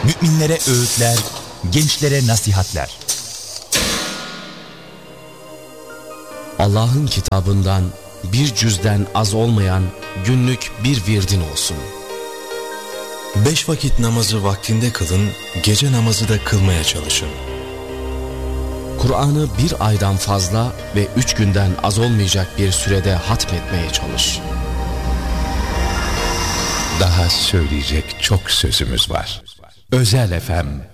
Müminlere öğütler, gençlere nasihatler. Allah'ın kitabından bir cüzden az olmayan günlük bir virdin olsun. 5 vakit namazı vaktinde kılın, gece namazı da kılmaya çalışın. Kur'an'ı bir aydan fazla ve 3 günden az olmayacak bir sürede hatmetmeye çalış. Daha söyleyecek çok sözümüz var. Özel FM